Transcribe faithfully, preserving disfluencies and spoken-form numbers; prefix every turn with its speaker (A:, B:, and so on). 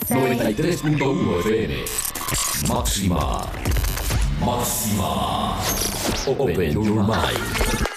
A: noventa y tres punto uno F M. Máxima. Máxima. Open your mind.